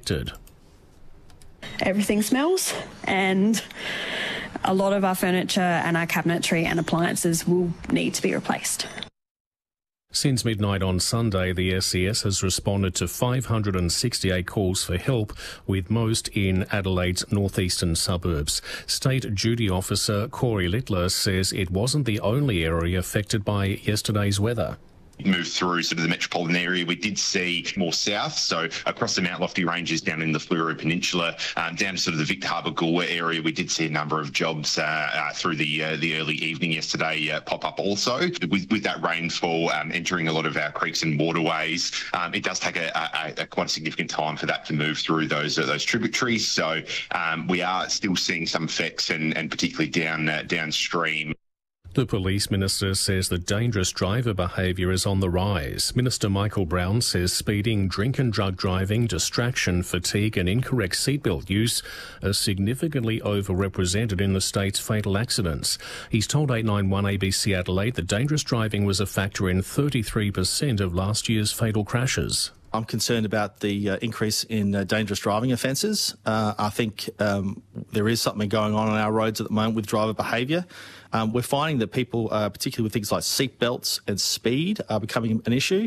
affected. Everything smells, and a lot of our furniture and our cabinetry and appliances will need to be replaced. Since midnight on Sunday, the SES has responded to 568 calls for help, with most in Adelaide's northeastern suburbs. State Duty Officer Corey Littler says it wasn't the only area affected by yesterday's weather. Moved through sort of the metropolitan area. We did see more south, so across the Mount Lofty Ranges down in the Fleurieu Peninsula, down to sort of the Victor Harbour Goolwa area. We did see a number of jobs through the early evening yesterday pop up also. With that rainfall entering a lot of our creeks and waterways, it does take a quite a significant time for that to move through those tributaries. So we are still seeing some effects, and particularly downstream. The Police Minister says that dangerous driver behaviour is on the rise. Minister Michael Brown says speeding, drink and drug driving, distraction, fatigue and incorrect seatbelt use are significantly overrepresented in the state's fatal accidents. He's told 891 ABC Adelaide that dangerous driving was a factor in 33% of last year's fatal crashes. I'm concerned about the increase in dangerous driving offences. I think there is something going on our roads at the moment with driver behaviour. We're finding that people, particularly with things like seat belts and speed, are becoming an issue.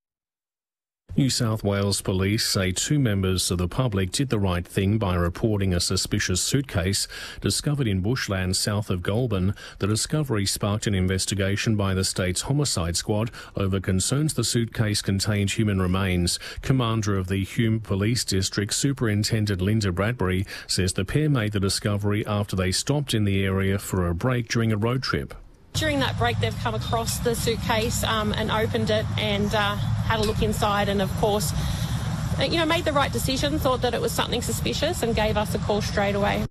New South Wales Police say 2 members of the public did the right thing by reporting a suspicious suitcase discovered in bushland south of Goulburn. The discovery sparked an investigation by the state's homicide squad over concerns the suitcase contained human remains. Commander of the Hume Police District, Superintendent Linda Bradbury, says the pair made the discovery after they stopped in the area for a break during a road trip. During that break, they've come across the suitcase and opened it and had a look inside, and of course, made the right decision, thought that it was something suspicious and gave us a call straight away.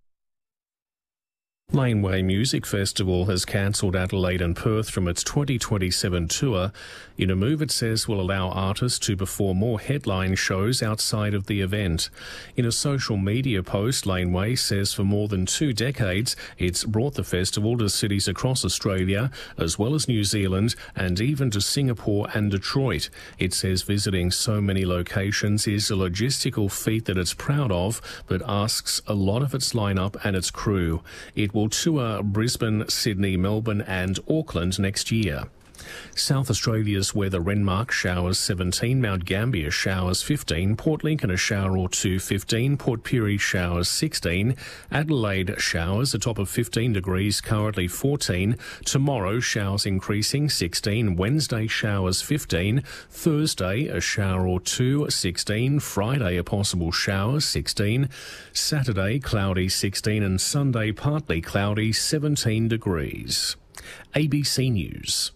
Laneway Music Festival has cancelled Adelaide and Perth from its 2027 tour in a move it says will allow artists to perform more headline shows outside of the event. In a social media post, Laneway says for more than 2 decades it's brought the festival to cities across Australia as well as New Zealand and even to Singapore and Detroit. It says visiting so many locations is a logistical feat that it's proud of, but asks a lot of its lineup and its crew. It will tour Brisbane, Sydney, Melbourne and Auckland next year. South Australia's weather: Renmark showers 17, Mount Gambier showers 15, Port Lincoln a shower or 2 15, Port Pirie showers 16, Adelaide showers a top of 15 degrees, currently 14, tomorrow showers increasing 16, Wednesday showers 15, Thursday a shower or 2 16, Friday a possible shower 16, Saturday cloudy 16 and Sunday partly cloudy 17 degrees. ABC News.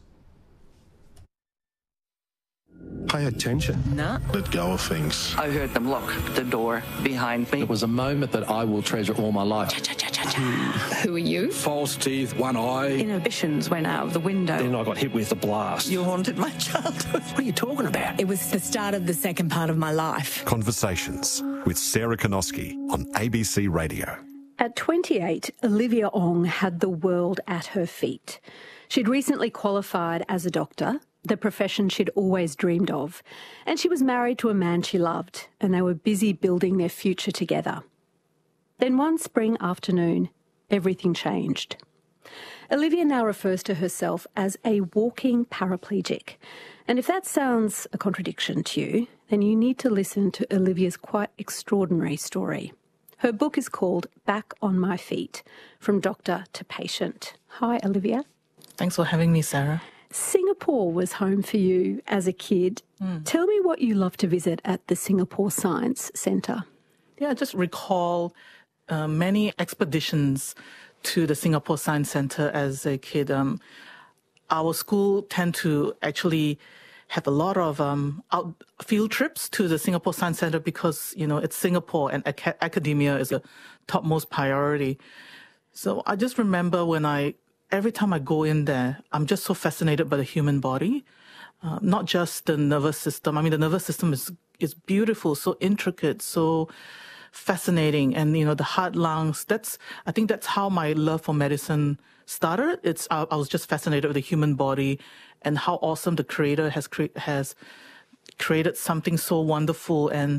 Pay attention. No. Let go of things. I heard them lock the door behind me. It was a moment that I will treasure all my life. Who are you? False teeth, one eye. Inhibitions went out of the window. Then I got hit with a blast. You haunted my childhood. What are you talking about? It was the start of the second part of my life. Conversations with Sarah Konoski on ABC Radio. At 28, Olivia Ong had the world at her feet. She'd recently qualified as a doctor, the profession she'd always dreamed of, and she was married to a man she loved, and they were busy building their future together. Then one spring afternoon, everything changed. Olivia now refers to herself as a walking paraplegic, and if that sounds a contradiction to you, then you need to listen to Olivia's quite extraordinary story. Her book is called Back on My Feet, From Doctor to Patient. Hi, Olivia. Thanks for having me, Sarah. Singapore was home for you as a kid. Tell me what you love to visit at the Singapore Science Centre. Yeah, I just recall many expeditions to the Singapore Science Centre as a kid. Our school tend to actually have a lot of field trips to the Singapore Science Centre because, it's Singapore and academia is a topmost priority. So I just remember every time I go in there, I'm just so fascinated by the human body, not just the nervous system. I mean, the nervous system is beautiful, so intricate, so fascinating. And, the heart, lungs, I think that's how my love for medicine started. I was just fascinated with the human body and how awesome the Creator has created something so wonderful. And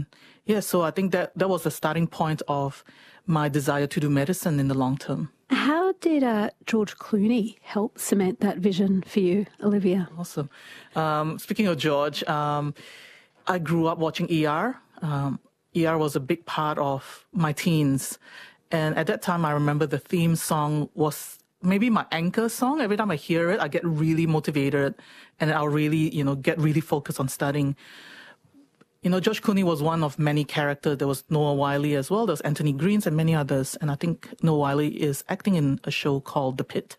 Yeah, so I think that was the starting point of my desire to do medicine in the long term. How did George Clooney help cement that vision for you, Olivia? Awesome. Speaking of George, I grew up watching ER. ER was a big part of my teens. And at that time, I remember the theme song was maybe my anchor song. Every time I hear it, I get really motivated and I'll really, get really focused on studying. George Clooney was one of many characters. There was Noah Wyle as well. There was Anthony Greens and many others. And I think Noah Wyle is acting in a show called The Pit.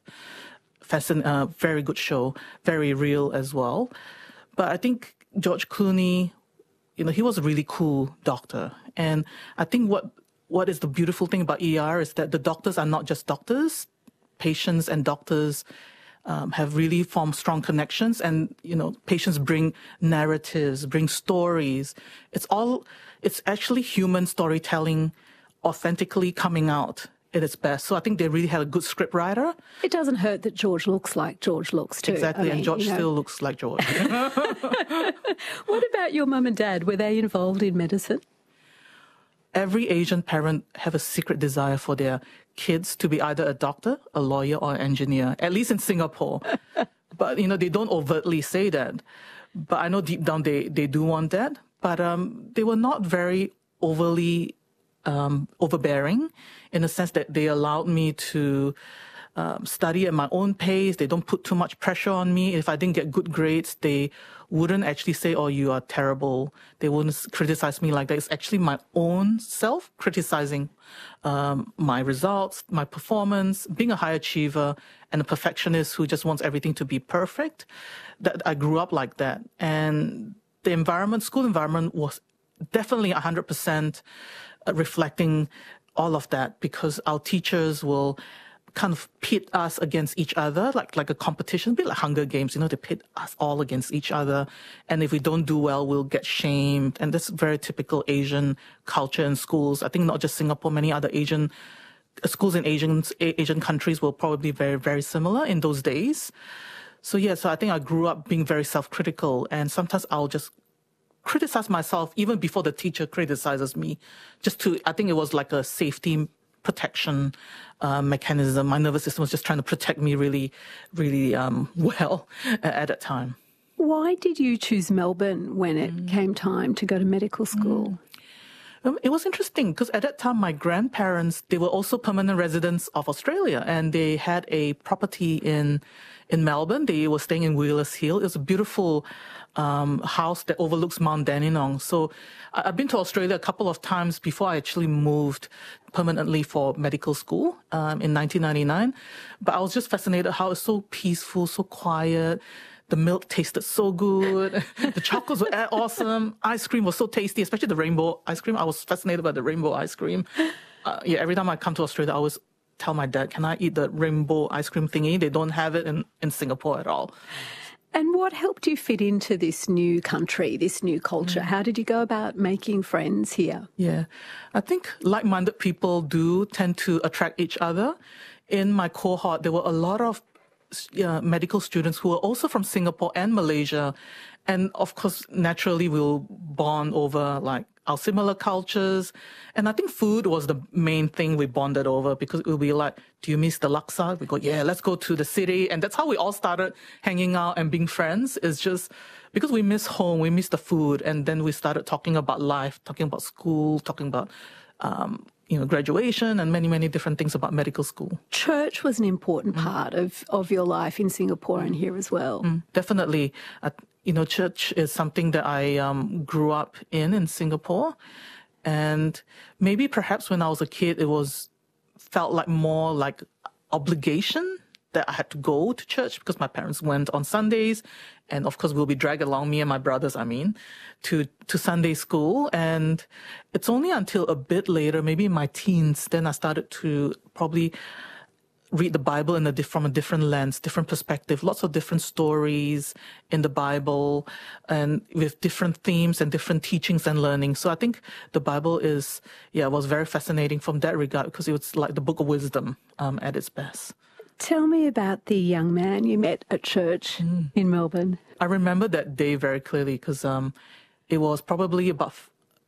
Very good show, very real as well. But I think George Clooney, he was a really cool doctor. And I think what is the beautiful thing about ER is that the doctors are not just doctors. Patients and doctors have really formed strong connections, and patients bring narratives, bring stories. It's actually human storytelling authentically coming out at its best. So I think they really had a good script writer. It doesn't hurt that George looks like George looks too. Exactly, and George still looks like George. What about your mum and dad? Were they involved in medicine? Every Asian parent have a secret desire for their kids to be either a doctor, a lawyer, or an engineer, at least in Singapore. But, they don't overtly say that. But I know deep down they do want that. But they were not very overly overbearing in the sense that they allowed me to study at my own pace. They don't put too much pressure on me. If I didn't get good grades, they wouldn't actually say, oh, you are terrible. They wouldn't criticize me like that. It's actually my own self criticizing my results, my performance, being a high achiever and a perfectionist who just wants everything to be perfect. That I grew up like that. And the school environment was definitely 100% reflecting all of that, because our teachers will kind of pit us against each other, like a competition, a bit like Hunger Games, they pit us all against each other. And if we don't do well, we'll get shamed. And that's very typical Asian culture in schools. I think not just Singapore, many other Asian schools in Asian countries were probably very, very similar in those days. So I think I grew up being very self-critical, and sometimes I'll just criticize myself even before the teacher criticizes me. I think it was like a safety protection mechanism. My nervous system was just trying to protect me really, really well at that time. Why did you choose Melbourne when it came time to go to medical school? It was interesting because at that time, my grandparents, they were also permanent residents of Australia, and they had a property in Melbourne. They were staying in Wheelers Hill. It was a beautiful house that overlooks Mount Dandenong. So I've been to Australia a couple of times before I actually moved permanently for medical school in 1999. But I was just fascinated how it's so peaceful, so quiet. The milk tasted so good. The chocolates were awesome. Ice cream was so tasty, especially the rainbow ice cream. I was fascinated by the rainbow ice cream. Every time I come to Australia, I always tell my dad, can I eat the rainbow ice cream thingy? They don't have it in Singapore at all. And what helped you fit into this new country, this new culture? How did you go about making friends here? Yeah, I think like-minded people do tend to attract each other. In my cohort, there were a lot of medical students who are also from Singapore and Malaysia. And of course, naturally, we'll bond over like our similar cultures. And I think food was the main thing we bonded over, because it would be like, do you miss the laksa? We go, yeah, let's go to the city. And that's how we all started hanging out and being friends. It's just because we miss home, we miss the food. And then we started talking about life, talking about school, talking about graduation and many, many different things about medical school. Church was an important part of your life in Singapore and here as well. Definitely. Church is something that I grew up in Singapore. And maybe perhaps when I was a kid, felt like more like obligation that I had to go to church because my parents went on Sundays. And of course, we'll be dragged along, me and my brothers, to Sunday school. And it's only until a bit later, maybe in my teens, then I started to probably read the Bible from a different lens, different perspective, lots of different stories in the Bible and with different themes and different teachings and learning. So I think the Bible was very fascinating from that regard, because it was like the book of wisdom at its best. Tell me about the young man you met at church in Melbourne. I remember that day very clearly because it was probably about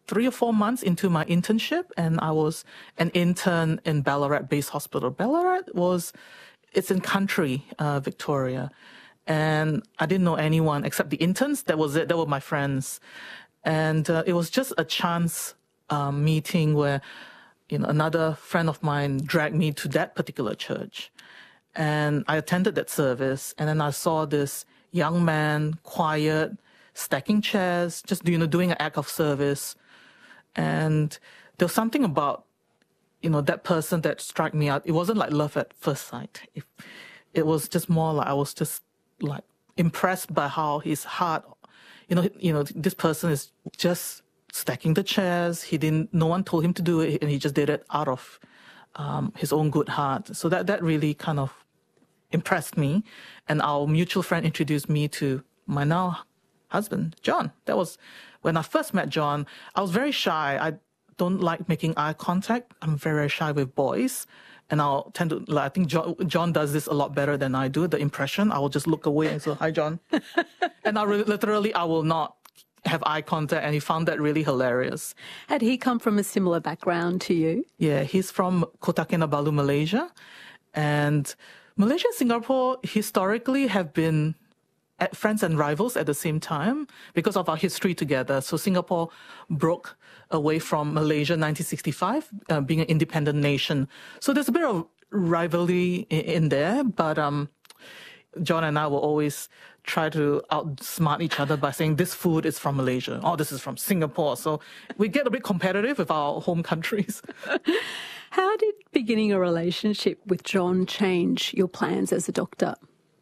3 or 4 months into my internship, and I was an intern in Ballarat Base Hospital. Ballarat it's in country, Victoria. And I didn't know anyone except the interns. That was it. They were my friends. And it was just a chance meeting where, another friend of mine dragged me to that particular church. And I attended that service. And then I saw this young man, quiet, stacking chairs, just, doing an act of service. And there was something about, that person that struck me out. It wasn't like love at first sight. It was just more like I was just like impressed by how his heart, this person is just stacking the chairs. No one told him to do it, and he just did it out of his own good heart. So that really kind of impressed me. And our mutual friend introduced me to my now husband, John. That was when I first met John. I was very shy. I don't like making eye contact. I'm very shy with boys. And I'll tend to, I think John does this a lot better than I do, the impression. I will just look away and say, hi, John. And I will not have eye contact. And he found that really hilarious. Had he come from a similar background to you? Yeah, he's from Kota Kinabalu, Malaysia. And Malaysia and Singapore historically have been friends and rivals at the same time because of our history together. So Singapore broke away from Malaysia in 1965, being an independent nation. So there's a bit of rivalry in there, but John and I will always try to outsmart each other by saying this food is from Malaysia, oh, this is from Singapore. So we get a bit competitive with our home countries. How did beginning a relationship with John change your plans as a doctor?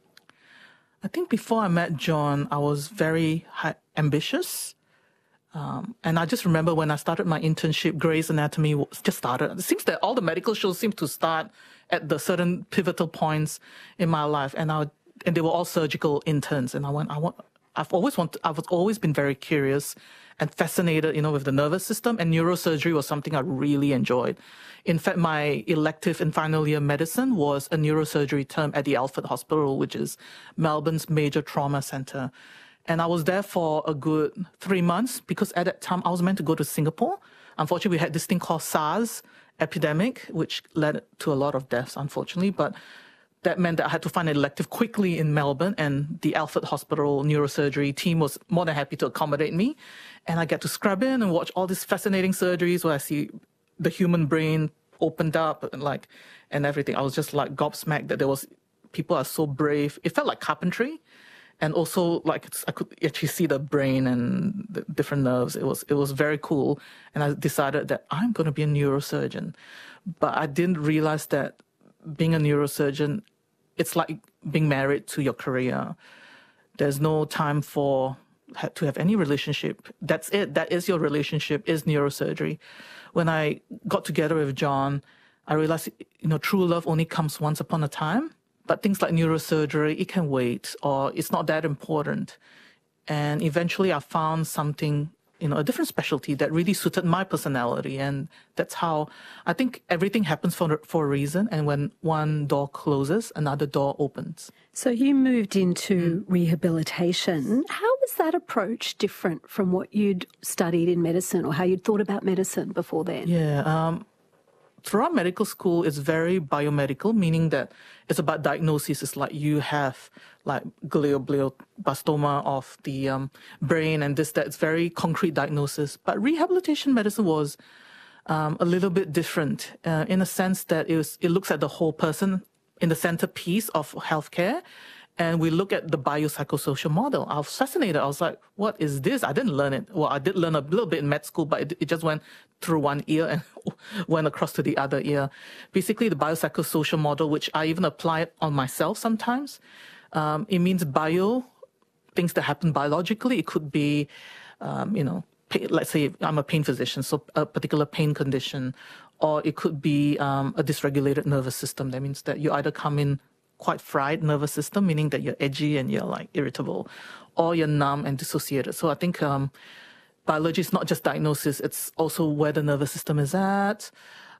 I think before I met John, I was very ambitious. And I just remember when I started my internship, Grey's Anatomy just started. It seems that all the medical shows seem to start at the certain pivotal points in my life. And they were all surgical interns. And I've always been very curious and fascinated, with the nervous system. And neurosurgery was something I really enjoyed. In fact, my elective in final year medicine was a neurosurgery term at the Alfred Hospital, which is Melbourne's major trauma center. And I was there for a good 3 months because at that time I was meant to go to Singapore. Unfortunately, we had this thing called SARS epidemic, which led to a lot of deaths, unfortunately. But that meant that I had to find an elective quickly in Melbourne, and the Alfred Hospital neurosurgery team was more than happy to accommodate me. And I get to scrub in and watch all these fascinating surgeries where I see the human brain opened up and everything. I was just like gobsmacked that people are so brave. It felt like carpentry. And also, I could actually see the brain and the different nerves. It was very cool. And I decided that I'm going to be a neurosurgeon. But I didn't realize that being a neurosurgeon, it's like being married to your career. There's no time to have any relationship. That's it. That is your relationship, is neurosurgery. When I got together with John, I realized, true love only comes once upon a time. But things like neurosurgery, it can wait, or it's not that important. And eventually I found something, a different specialty that really suited my personality. And that's how I think everything happens for a reason. And when one door closes, another door opens. So you moved into rehabilitation. How was that approach different from what you'd studied in medicine or how you'd thought about medicine before then? Yeah. Throughout medical school, it's very biomedical, meaning that it's about diagnosis. It's like you have glioblastoma of the brain and that. It's very concrete diagnosis. But rehabilitation medicine was a little bit different in a sense that it looks at the whole person in the centerpiece of healthcare. And we look at the biopsychosocial model. I was fascinated. I was like, what is this? I didn't learn it. Well, I did learn a little bit in med school, but it just went through one ear and went across to the other ear. Basically, the biopsychosocial model, which I even apply it on myself sometimes. It means things that happen biologically. It could be, let's say I'm a pain physician, so a particular pain condition. Or it could be a dysregulated nervous system. That means that you either come in quite fried nervous system, meaning that you're edgy and you're irritable, or you're numb and dissociated. So I think biology is not just diagnosis, it's also where the nervous system is at,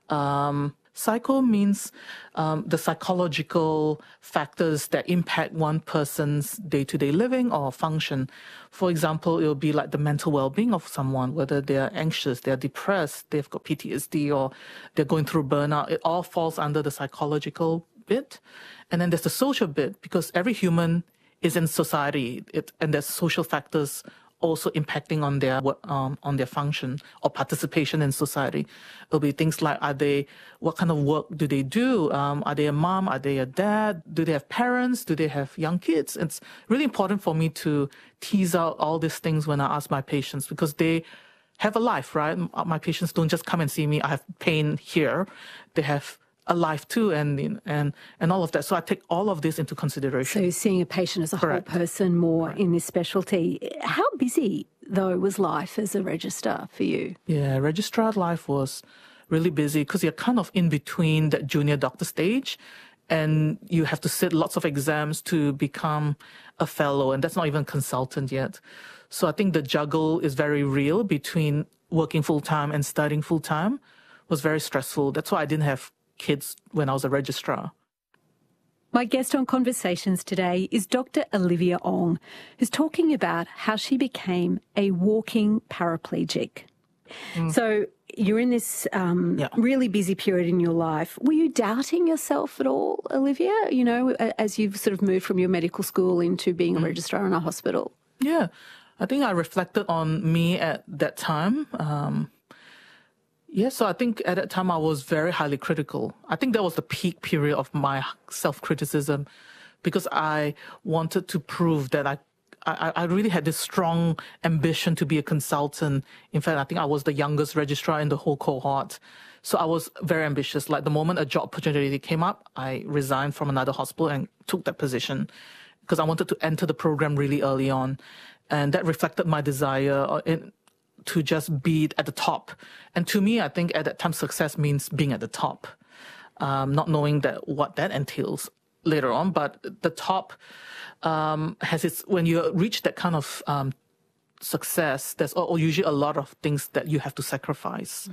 Psycho means the psychological factors that impact one person's day-to-day living or function. For example, it will be like the mental well-being of someone, whether they're anxious, they're depressed, they've got PTSD, or they're going through burnout. It all falls under the psychological bit. And then there's the social bit, because every human is in society, and there's social factors also impacting on their function or participation in society. It'll be things like, what kind of work do they do? Are they a mom? Are they a dad? Do they have parents? Do they have young kids? It's really important for me to tease out all these things when I ask my patients, because they have a life, right? My patients don't just come and see me, I have pain here. They have a life too, and all of that. So I take all of this into consideration. So seeing a patient as a whole person more in this specialty. How busy, though, was life as a registrar for you? Yeah, registrar life was really busy because you're kind of in between that junior doctor stage, and you have to sit lots of exams to become a fellow, and that's not even consultant yet. So I think the juggle is very real between working full-time and studying full-time. It was very stressful. That's why I didn't have kids when I was a registrar. My guest on Conversations today is Dr. Olivia Ong, who's talking about how she became a walking paraplegic. So you're in this really busy period in your life. Were you doubting yourself at all, Olivia, you know, as you've sort of moved from your medical school into being a registrar in a hospital? Yeah, I think I reflected on me at that time. So I think at that time I was very highly critical. I think that was the peak period of my self-criticism, because I wanted to prove that I really had this strong ambition to be a consultant. In fact, I think I was the youngest registrar in the whole cohort. So I was very ambitious. Like the moment a job opportunity came up, I resigned from another hospital and took that position because I wanted to enter the program really early on. And that reflected my desire to just be at the top. And to me, I think at that time, success means being at the top, not knowing what that entails later on. But the top when you reach that kind of success, there's usually a lot of things that you have to sacrifice.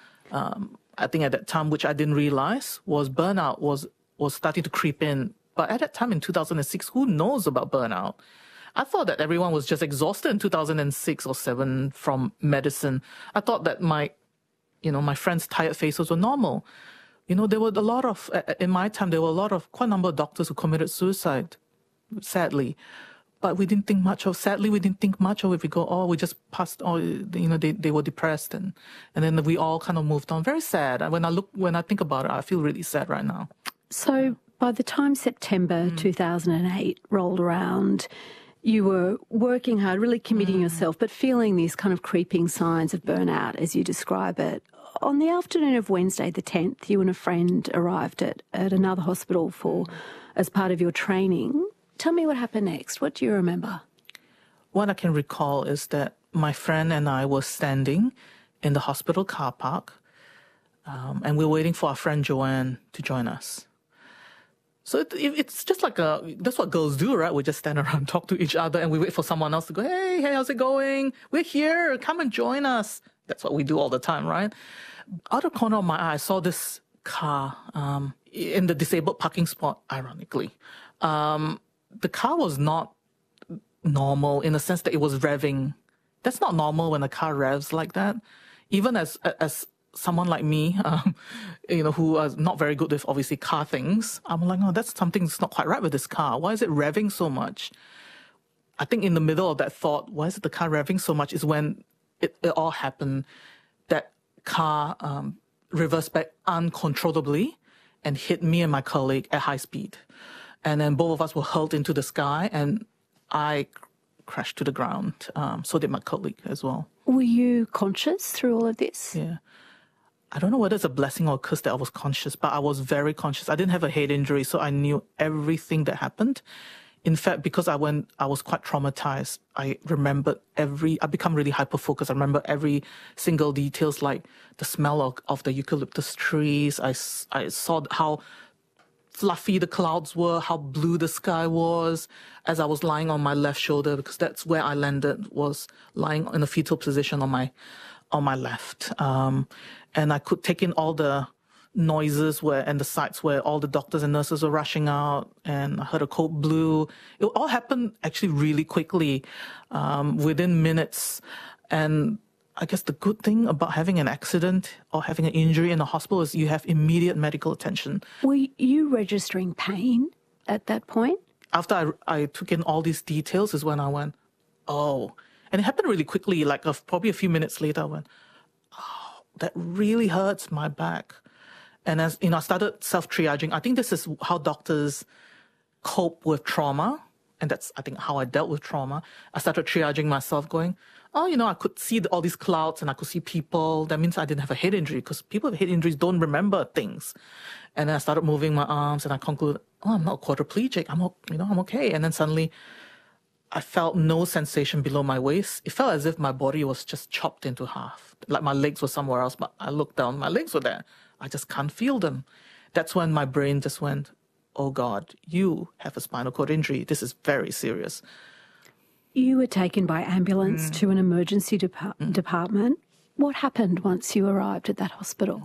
I think at that time, which I didn't realize, was burnout was starting to creep in. But at that time in 2006, who knows about burnout? I thought that everyone was just exhausted in 2006 or 2007 from medicine. I thought that my friends' tired faces were normal. You know, there were a lot of, in my time, there were quite a number of doctors who committed suicide, sadly. But we didn't think much of it. We go, we just passed, they were depressed and then we all kind of moved on. Very sad. When I think about it, I feel really sad right now. So by the time September 2008 rolled around, you were working hard, really committing yourself, but feeling these kind of creeping signs of burnout, as you describe it. On the afternoon of Wednesday, the 10th, you and a friend arrived at another hospital as part of your training. Tell me what happened next. What do you remember? What I can recall is that my friend and I were standing in the hospital car park, and we were waiting for our friend Joanne to join us. So it's just like that's what girls do, right? We just stand around, talk to each other, and we wait for someone else to go, hey, how's it going? We're here. Come and join us. That's what we do all the time, right? Out of the corner of my eye, I saw this car in the disabled parking spot, ironically. The car was not normal in the sense that it was revving. That's not normal when a car revs like that. Even as someone like me, who is not very good with obviously car things, I'm like, that's something that's not quite right with this car. Why is it revving so much? I think in the middle of that thought, why is the car revving so much, is when it all happened. That car reversed back uncontrollably and hit me and my colleague at high speed. And then both of us were hurled into the sky, and I crashed to the ground. So did my colleague as well. Were you conscious through all of this? Yeah. I don't know whether it's a blessing or a curse that I was conscious, but I was very conscious. I didn't have a head injury, so I knew everything that happened. In fact, because I was quite traumatized, I become really hyper-focused. I remember every single details, like the smell of the eucalyptus trees. I saw how fluffy the clouds were, how blue the sky was as I was lying on my left shoulder, because that's where I landed, was lying in a fetal position on my left. And I could take in all the noises and the sites where all the doctors and nurses were rushing out, and I heard a cold blue. It all happened actually really quickly, within minutes. And I guess the good thing about having an accident or having an injury in a hospital is you have immediate medical attention. Were you registering pain at that point? After I took in all these details is when I went, oh. And it happened really quickly, like probably a few minutes later, I went, oh, that really hurts my back. And as I started self-triaging. I think this is how doctors cope with trauma. And that's, I think, how I dealt with trauma. I started triaging myself, going, oh, I could see all these clouds and I could see people. That means I didn't have a head injury, because people with head injuries don't remember things. And then I started moving my arms and I concluded, oh, I'm not quadriplegic. I'm okay. And then suddenly I felt no sensation below my waist. It felt as if my body was just chopped into half. Like my legs were somewhere else, but I looked down, my legs were there. I just can't feel them. That's when my brain just went, oh God, you have a spinal cord injury. This is very serious. You were taken by ambulance to an emergency department. What happened once you arrived at that hospital?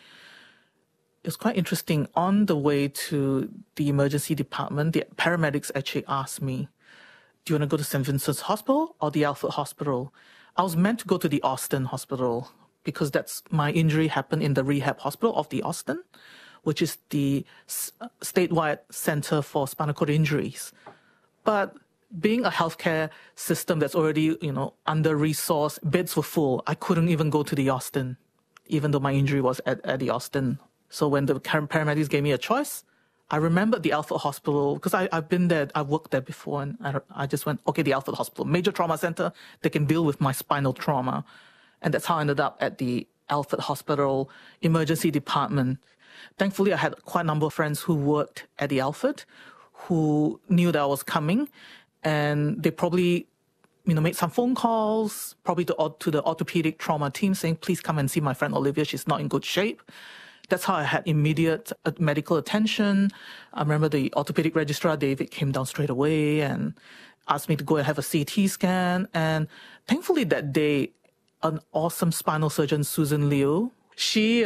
It was quite interesting. On the way to the emergency department, the paramedics actually asked me, do you want to go to St. Vincent's Hospital or the Alfred Hospital? I was meant to go to the Austin Hospital because my injury happened in the rehab hospital of the Austin, which is the statewide center for spinal cord injuries. But being a healthcare system that's already, under-resourced, beds were full. I couldn't even go to the Austin, even though my injury was at the Austin. So when the paramedics gave me a choice, I remembered the Alfred Hospital, because I've been there, I've worked there before, and I just went, okay, the Alfred Hospital, major trauma center, they can deal with my spinal trauma. And that's how I ended up at the Alfred Hospital emergency department. Thankfully, I had quite a number of friends who worked at the Alfred who knew that I was coming, and they probably, made some phone calls, probably to the orthopedic trauma team saying, please come and see my friend Olivia, she's not in good shape. That's how I had immediate medical attention. I remember the orthopedic registrar, David, came down straight away and asked me to go and have a CT scan. And thankfully that day, an awesome spinal surgeon, Susan Liu, she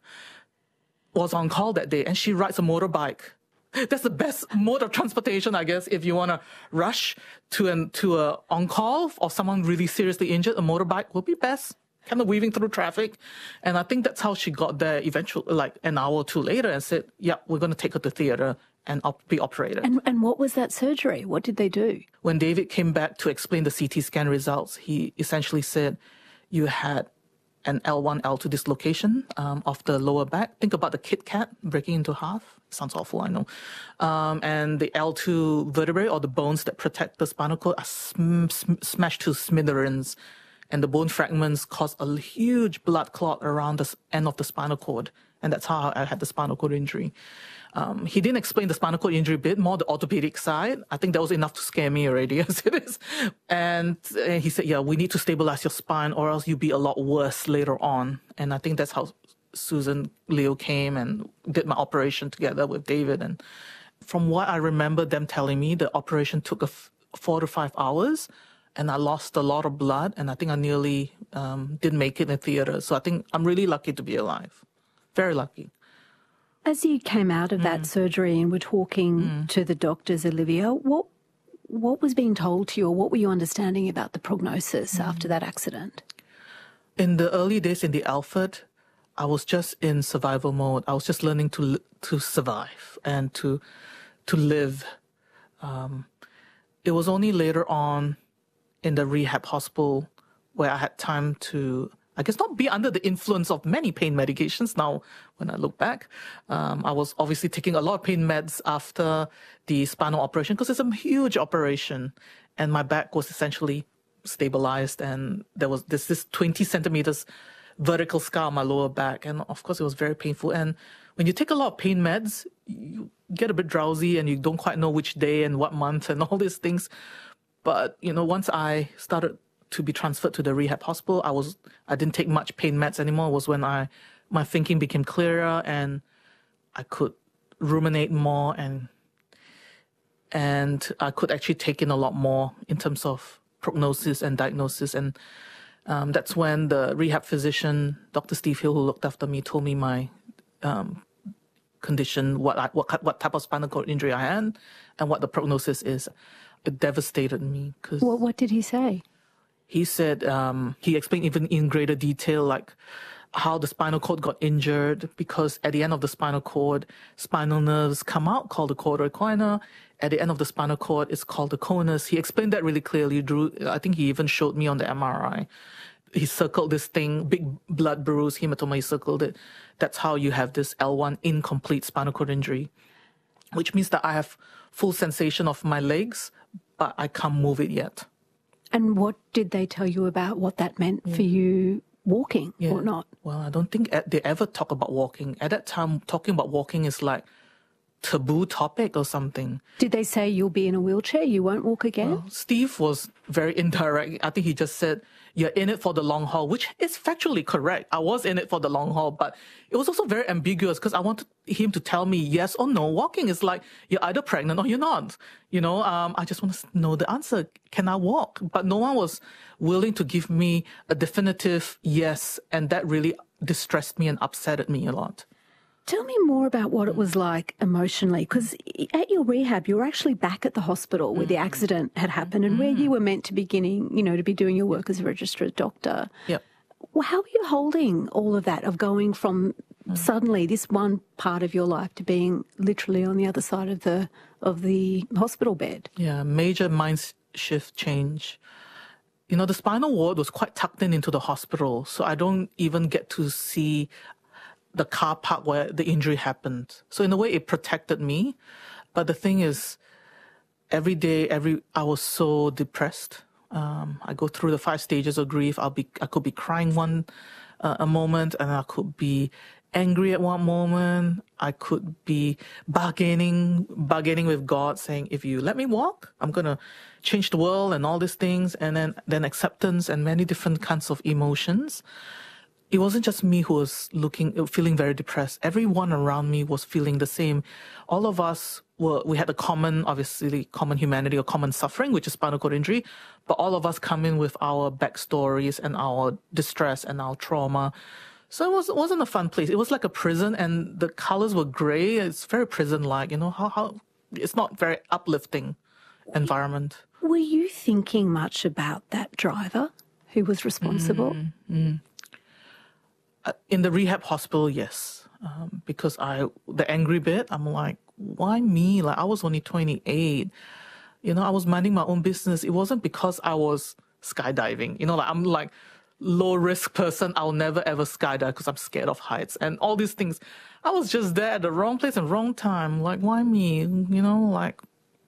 was on call that day, and she rides a motorbike. That's the best mode of transportation, I guess, if you want to rush to a on-call or someone really seriously injured. A motorbike will be best, kind of weaving through traffic. And I think that's how she got there eventually, like an hour or two later, and said, yeah, we're going to take her to theater and be operated. And what was that surgery? What did they do? When David came back to explain the CT scan results, he essentially said, you had an L1, L2 dislocation of the lower back. Think about the Kit Kat breaking into half. Sounds awful, I know. And the L2 vertebrae, or the bones that protect the spinal cord, are smashed to smithereens. And the bone fragments cause a huge blood clot around the end of the spinal cord. And that's how I had the spinal cord injury. He didn't explain the spinal cord injury bit, more the orthopedic side. I think that was enough to scare me already as it is. And he said, yeah, we need to stabilize your spine or else you'll be a lot worse later on. And I think that's how Susan Liu came and did my operation together with David. And from what I remember them telling me, the operation took 4 to 5 hours. And I lost a lot of blood, and I think I nearly didn't make it in the theater. So I think I'm really lucky to be alive. Very lucky. As you came out of that surgery and were talking to the doctors, Olivia, what was being told to you, or what were you understanding about the prognosis after that accident? In the early days in the Alfred, I was just in survival mode. I was just learning to survive and to live. It was only later on in the rehab hospital where I had time to, I guess, not be under the influence of many pain medications. Now, when I look back, I was obviously taking a lot of pain meds after the spinal operation because it's a huge operation, and my back was essentially stabilized, and there's this 20 centimeters vertical scar on my lower back, and of course it was very painful. And when you take a lot of pain meds, you get a bit drowsy and you don't quite know which day and what month and all these things. But, once I started to be transferred to the rehab hospital, I didn't take much pain meds anymore. It was when my thinking became clearer and I could ruminate more and I could actually take in a lot more in terms of prognosis and diagnosis. And that's when the rehab physician, Dr. Steve Hill, who looked after me, told me my condition, what type of spinal cord injury I had, and what the prognosis is. It devastated me. What did he say? He said, he explained even in greater detail, like how the spinal cord got injured, because at the end of the spinal cord, spinal nerves come out called the chordoequina. At the end of the spinal cord, it's called the conus. He explained that really clearly. I think he even showed me on the MRI. He circled this thing, big blood bruise, hematoma, he circled it. That's how you have this L1 incomplete spinal cord injury, which means that I have full sensation of my legs, but I can't move it yet. And what did they tell you about what that meant for you walking or not? Well, I don't think they ever talk about walking. At that time, talking about walking is like taboo topic or something. Did they say you'll be in a wheelchair, you won't walk again? Well, Steve was very indirect. I think he just said, you're in it for the long haul, which is factually correct. I was in it for the long haul, but it was also very ambiguous because I wanted him to tell me yes or no. Walking is like, you're either pregnant or you're not. You know, I just want to know the answer. Can I walk? But no one was willing to give me a definitive yes, and that really distressed me and upsetted me a lot. Tell me more about what it was like emotionally, because at your rehab, you were actually back at the hospital where the accident had happened and where you were meant to be to be doing your work as a registered doctor. Yep. Well, how are you holding all of that, of going from suddenly this one part of your life to being literally on the other side of the hospital bed? Yeah, major mind shift change. You know, the spinal ward was quite tucked into the hospital, so I don't even get to see the car park where the injury happened. So in a way, it protected me. But the thing is, every day, I was so depressed. I go through the 5 stages of grief. I could be crying a moment, and I could be angry at one moment. I could be bargaining with God, saying, if you let me walk, I'm going to change the world and all these things. And then acceptance and many different kinds of emotions. It wasn't just me who was feeling very depressed. Everyone around me was feeling the same. All of us we had a common humanity or common suffering, which is spinal cord injury. But all of us come in with our backstories and our distress and our trauma. So it wasn't a fun place. It was like a prison, and the colors were gray. It's very prison-like, you know, how it's not very uplifting environment. Were you thinking much about that driver who was responsible? In the rehab hospital, yes. Because the angry bit, I'm like, why me? Like, I was only 28. You know, I was minding my own business. It wasn't because I was skydiving. You know, like, I'm like low risk person. I'll never ever skydive because I'm scared of heights and all these things. I was just there at the wrong place and wrong time. Like, why me? You know, like,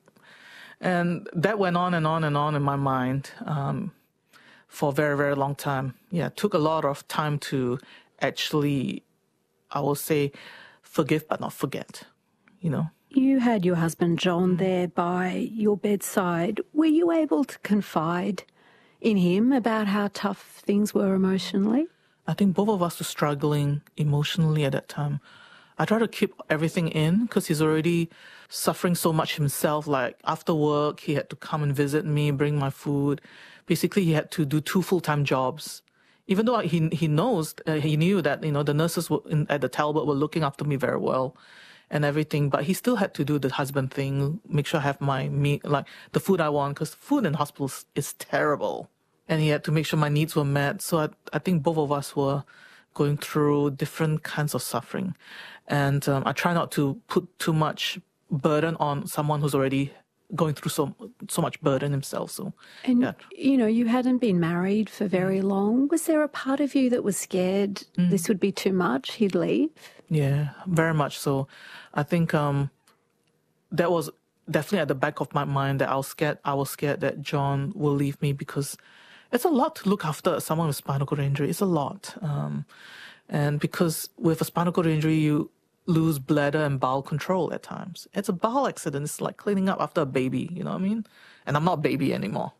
and that went on and on and on in my mind for a very, very long time. Yeah, it took a lot of time to actually, I will say, forgive but not forget, you know. You had your husband John there by your bedside. Were you able to confide in him about how tough things were emotionally? I think both of us were struggling emotionally at that time. I tried to keep everything in because he's already suffering so much himself. Like, after work, he had to come and visit me, bring my food. Basically, he had to do 2 full-time jobs. Even though he knew that, you know, the nurses at the Talbot were looking after me very well and everything, but he still had to do the husband thing, make sure I have my meat, like the food I want, because food in hospitals is terrible. And he had to make sure my needs were met. So I think both of us were going through different kinds of suffering. And I try not to put too much burden on someone who's already going through so much burden himself. So, and yeah. You know, you hadn't been married for very long. Was there a part of you that was scared this would be too much, he'd leave? Yeah, very much so. I think that was definitely at the back of my mind, that I was scared that John will leave me, because it's a lot to look after someone with spinal cord injury. It's a lot. And because with a spinal cord injury, you lose bladder and bowel control at times. It's a bowel accident. It's like cleaning up after a baby, you know what I mean? And I'm not a baby anymore.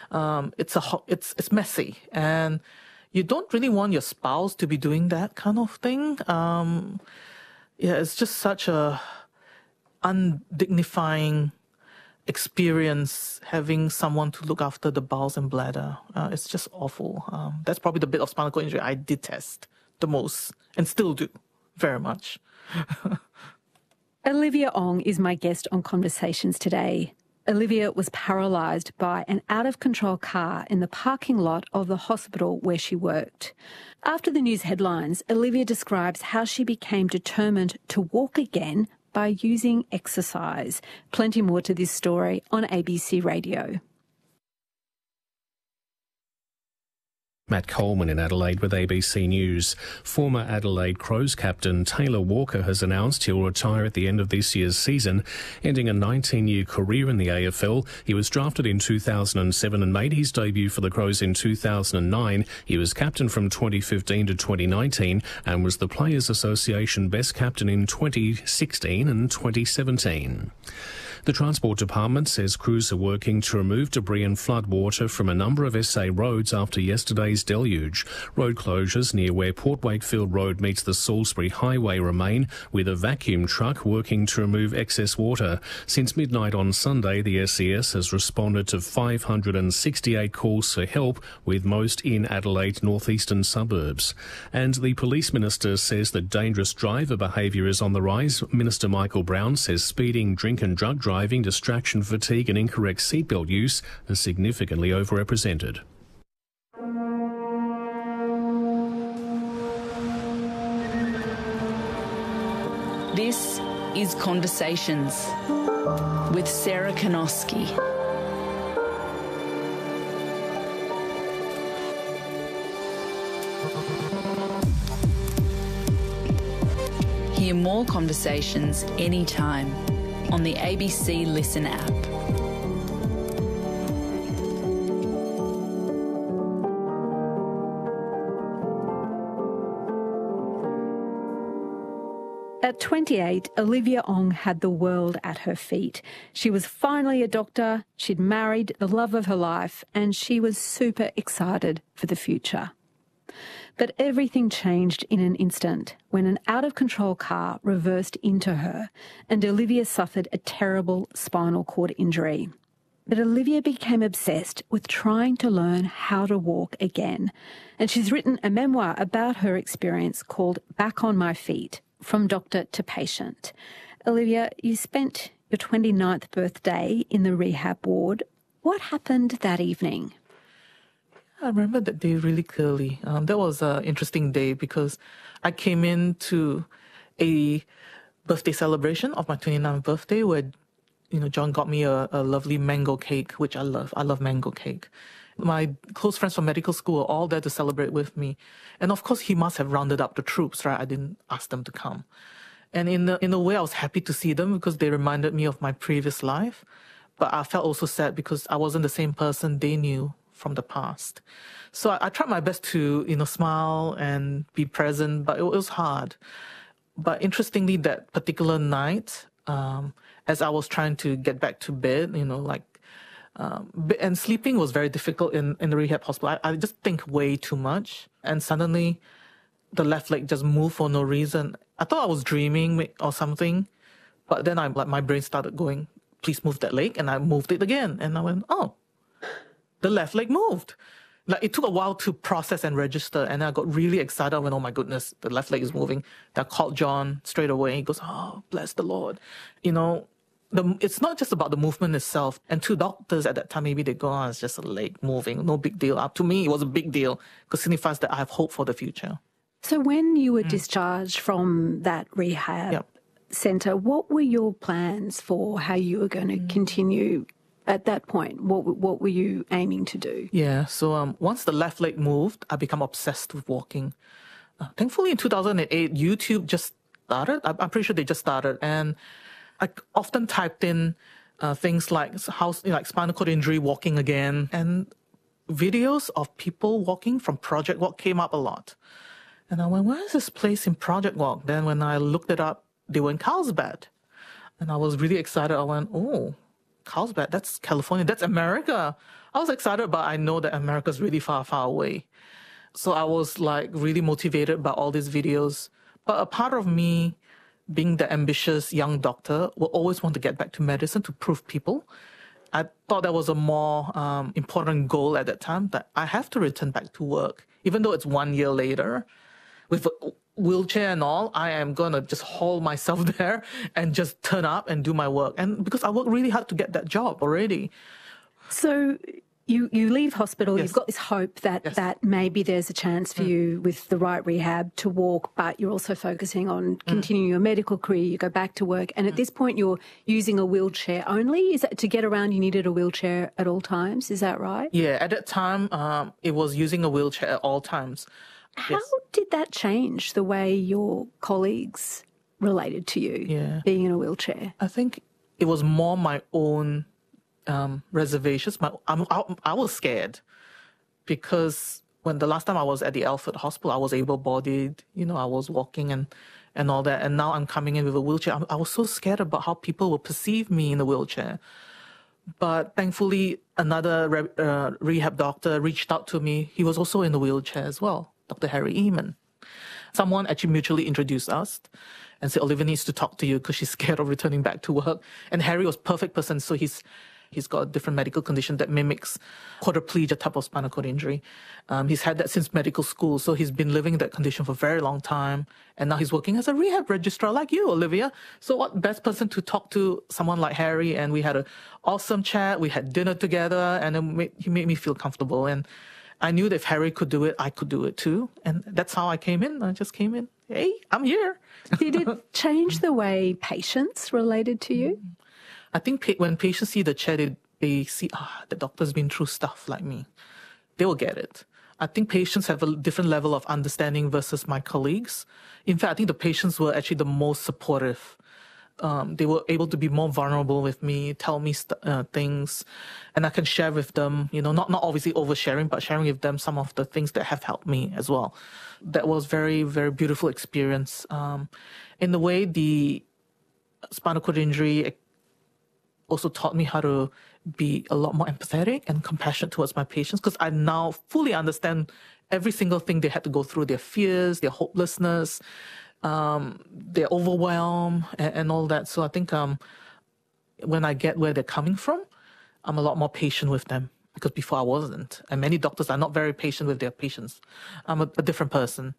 It's messy, and you don't really want your spouse to be doing that kind of thing. It's just such a undignifying experience having someone to look after the bowels and bladder. It's just awful. That's probably the bit of spinal cord injury I detest the most, and still do. very much. Olivia Ong is my guest on Conversations today. Olivia was paralysed by an out-of-control car in the parking lot of the hospital where she worked. After the news headlines, Olivia describes how she became determined to walk again by using exercise. Plenty more to this story on ABC Radio. Matt Coleman in Adelaide with ABC News. Former Adelaide Crows captain Taylor Walker has announced he'll retire at the end of this year's season, ending a 19-year career in the AFL. He was drafted in 2007 and made his debut for the Crows in 2009. He was captain from 2015 to 2019 and was the Players Association best captain in 2016 and 2017. The Transport Department says crews are working to remove debris and flood water from a number of SA roads after yesterday's deluge. Road closures near where Port Wakefield Road meets the Salisbury Highway remain, with a vacuum truck working to remove excess water. Since midnight on Sunday, the SES has responded to 568 calls for help, with most in Adelaide's northeastern suburbs. And the Police Minister says that dangerous driver behaviour is on the rise. Minister Michael Brown says speeding, drink and drug driving, distraction fatigue and incorrect seatbelt use are significantly overrepresented. This is Conversations with Sarah Kanoski. Hear more conversations anytime on the ABC Listen app. At 28, Olivia Ong had the world at her feet. She was finally a doctor, she'd married the love of her life, and she was super excited for the future. But everything changed in an instant when an out-of-control car reversed into her and Olivia suffered a terrible spinal cord injury. But Olivia became obsessed with trying to learn how to walk again, and she's written a memoir about her experience called Back on My Feet, From Doctor to Patient. Olivia, you spent your 29th birthday in the rehab ward. What happened that evening? I remember that day really clearly. That was an interesting day because I came into a birthday celebration of my 29th birthday where, John got me a lovely mango cake, which I love. I love mango cake. My close friends from medical school were all there to celebrate with me. And of course, he must have rounded up the troops, right? I didn't ask them to come. And in a way, I was happy to see them because they reminded me of my previous life. But I felt also sad because I wasn't the same person they knew from the past. So I tried my best to, smile and be present, but it was hard. But interestingly, that particular night, as I was trying to get back to bed, and sleeping was very difficult in the rehab hospital. I just think way too much. And suddenly, the left leg just moved for no reason. I thought I was dreaming or something, but then my brain started going, please move that leg. And I moved it again. And I went, oh, the left leg moved. It took a while to process and register. And I got really excited. I went, oh my goodness, the left leg is moving. I called John straight away. He goes, oh, bless the Lord. It's not just about the movement itself. And to doctors at that time, maybe they go, it's just a leg moving. No big deal. To me, it was a big deal because it signifies that I have hope for the future. So when you were discharged from that rehab centre, what were your plans for how you were going to continue at that point? What were you aiming to do? Yeah, so once the left leg moved, I became obsessed with walking. Thankfully, in 2008, YouTube just started. I'm pretty sure they just started. And I often typed in things like spinal cord injury, walking again, and videos of people walking from Project Walk came up a lot. And I went, where is this place in Project Walk? Then when I looked it up, they were in Carlsbad. And I was really excited. I went, oh, Carlsbad, that's California, that's America. I was excited, but I know that America's really far, far away. So I was really motivated by all these videos. But a part of me, being the ambitious young doctor, will always want to get back to medicine to prove people. I thought that was a more important goal at that time, that I have to return back to work, even though it's 1 year later, with wheelchair and all, I am going to just haul myself there and just turn up and do my work. And because I worked really hard to get that job already. So you leave hospital, Yes. you've got this hope that, Yes. that maybe there's a chance for you with the right rehab to walk, but you're also focusing on continuing your medical career, you go back to work, and at this point you're using a wheelchair only? Is that to get around you needed a wheelchair at all times? Is that right? Yeah, at that time, it was using a wheelchair at all times. How did that change the way your colleagues related to you, being in a wheelchair? I think it was more my own reservations. I was scared because when the last time I was at the Alfred Hospital, I was able-bodied, I was walking and all that. And now I'm coming in with a wheelchair. I was so scared about how people will perceive me in a wheelchair. But thankfully, another rehab doctor reached out to me. He was also in a wheelchair as well, Dr. Harry Eamon. Someone actually mutually introduced us and said, Olivia needs to talk to you because she's scared of returning back to work. And Harry was a perfect person. So he's got a different medical condition that mimics quadriplegia type of spinal cord injury. He's had that since medical school. So he's been living that condition for a very long time. And now he's working as a rehab registrar like you, Olivia. So what best person to talk to someone like Harry? And we had an awesome chat. We had dinner together and he made me feel comfortable. And I knew that if Harry could do it, I could do it too. And that's how I came in. I just came in. Hey, I'm here. Did it change the way patients related to you? I think when patients see the chair, they see, the doctor's been through stuff like me. They will get it. I think patients have a different level of understanding versus my colleagues. In fact, I think the patients were actually the most supportive. They were able to be more vulnerable with me, tell me things, and I can share with them, not obviously oversharing, but sharing with them some of the things that have helped me as well. That was very, very beautiful experience. In the way, the spinal cord injury also taught me how to be a lot more empathetic and compassionate towards my patients because I now fully understand every single thing they had to go through, their fears, their hopelessness, their overwhelm and all that. So I think when I get where they're coming from, I'm a lot more patient with them because before I wasn't. And many doctors are not very patient with their patients. I'm a different person.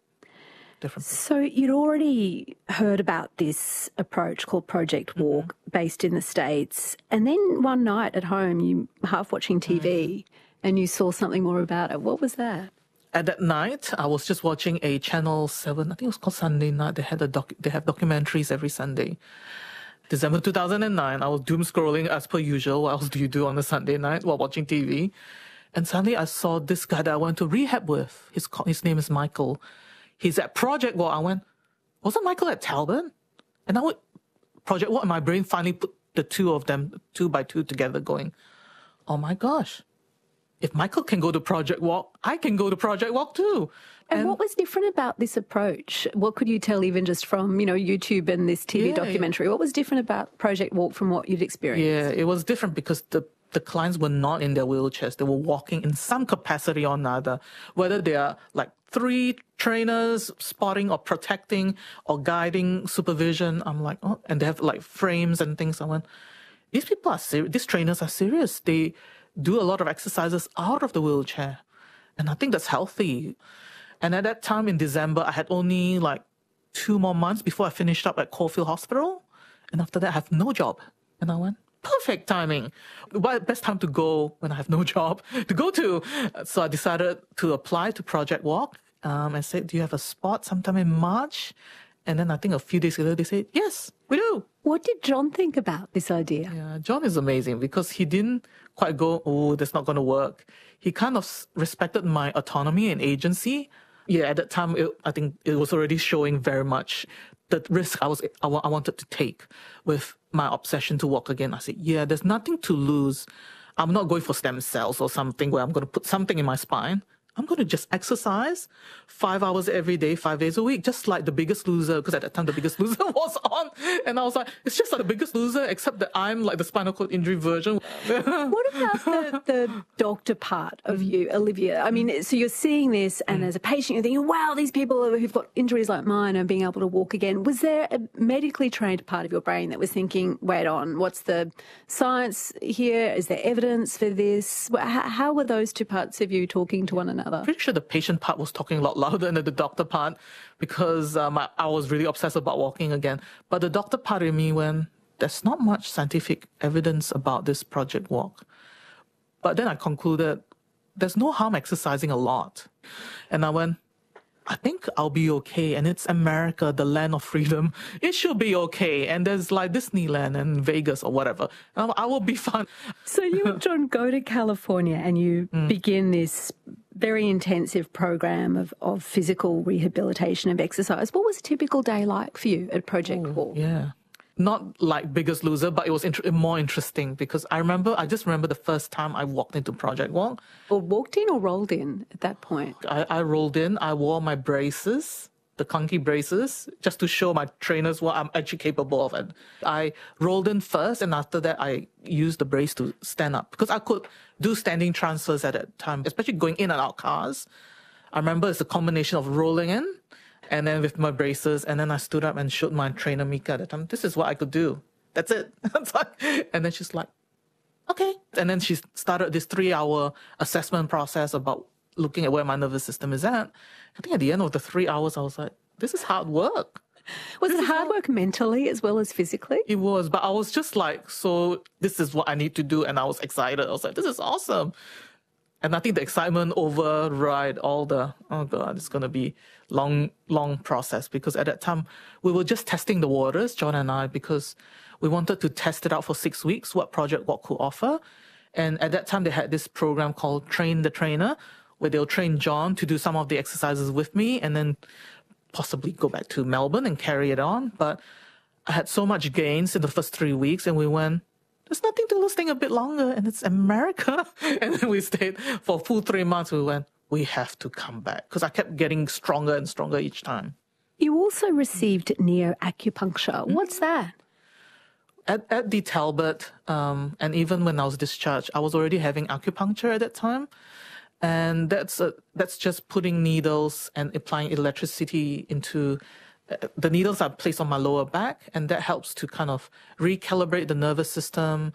So you'd already heard about this approach called Project Walk based in the States. And then one night at home, you half watching TV and you saw something more about it. What was that? At that night, I was just watching a Channel 7, I think it was called Sunday Night. They have documentaries every Sunday. December 2009, I was doom scrolling as per usual. What else do you do on a Sunday night while watching TV? And suddenly I saw this guy that I went to rehab with. His name is Michael. He's at Project Walk. I went, wasn't Michael at Talbot? And I went, Project Walk, and my brain finally put the two of them, 2 by 2 together going, oh my gosh, if Michael can go to Project Walk, I can go to Project Walk too. And what was different about this approach? What could you tell even just from, YouTube and this TV documentary? What was different about Project Walk from what you'd experienced? Yeah, it was different because the clients were not in their wheelchairs. They were walking in some capacity or another, whether they are like 3 trainers spotting or protecting or guiding supervision. I'm like, oh, and they have like frames and things. I went, these people are serious. These trainers are serious. They do a lot of exercises out of the wheelchair. And I think that's healthy. And at that time in December, I had only like 2 more months before I finished up at Caulfield Hospital. And after that, I have no job. And I went, perfect timing. Best time to go when I have no job to go to. So I decided to apply to Project Walk and said, do you have a spot sometime in March? And then I think a few days later, they said, yes, we do. What did John think about this idea? Yeah, John is amazing because he didn't quite go, oh, that's not going to work. He kind of respected my autonomy and agency. Yeah, at that time, I think it was already showing very much the risk I wanted to take with my obsession to walk again. I said, yeah, there's nothing to lose. I'm not going for stem cells or something where I'm going to put something in my spine. I'm going to just exercise 5 hours every day, 5 days a week, just like The Biggest Loser, because at that time The Biggest Loser was on. And I was like, it's just like The Biggest Loser, except that I'm like the spinal cord injury version. What about the doctor part of you, Olivia? I mean, so you're seeing this and as a patient, you're thinking, wow, these people who've got injuries like mine are being able to walk again. Was there a medically trained part of your brain that was thinking, wait on, what's the science here? Is there evidence for this? How were those two parts of you talking to one another? another? Pretty sure the patient part was talking a lot louder than the doctor part because I was really obsessed about walking again. But the doctor part of me went, there's not much scientific evidence about this Project Walk. But then I concluded, there's no harm exercising a lot. And I went, I think I'll be okay. And it's America, the land of freedom. It should be okay. And there's like Disneyland and Vegas or whatever. I will be fine. So you and John go to California and you begin this very intensive program of physical rehabilitation of exercise. What was a typical day like for you at Project Walk? Yeah. Not like Biggest Loser, but it was more interesting because I just remember the first time I walked into Project Walk. Or walked in or rolled in at that point? I rolled in. I wore my braces, the clunky braces, just to show my trainers what I'm actually capable of. And I rolled in first, and after that, I used the brace to stand up because I could do standing transfers at that time, especially going in and out cars. I remember it's a combination of rolling in and then with my braces, and then I stood up and showed my trainer, Mika, at the time, this is what I could do. That's it. And then she's like, okay. And then she started this 3-hour assessment process about looking at where my nervous system is at. I think at the end of the 3 hours, I was like, this is hard work. Was it hard work mentally as well as physically? It was, but I was just like, so this is what I need to do. And I was excited. I was like, this is awesome. And I think the excitement override all the, oh God, it's going to be long process. Because at that time, we were just testing the waters, John and I, because we wanted to test it out for 6 weeks, what Project Walk could offer. And at that time, they had this program called Train the Trainer, where they'll train John to do some of the exercises with me and then possibly go back to Melbourne and carry it on. But I had so much gains in the first 3 weeks, and we went, there's nothing to lose, staying a bit longer, and it's America. And then we stayed for a full 3 months. We went, we have to come back, because I kept getting stronger and stronger each time. You also received neoacupuncture. What's that? At the Talbot, and even when I was discharged, I was already having acupuncture at that time. And that's just putting needles and applying electricity into the needles are placed on my lower back, and that helps to kind of recalibrate the nervous system.